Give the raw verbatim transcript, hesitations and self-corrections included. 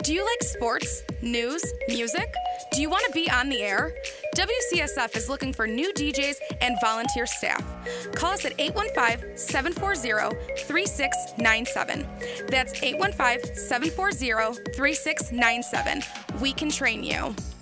Do you like sports, news, music? Do you want to be on the air? W C S F is looking for new D Js and volunteer staff. Call us at eight one five, seven four zero, three six nine seven. That's eight one five, seven four zero, three six nine seven. We can train you.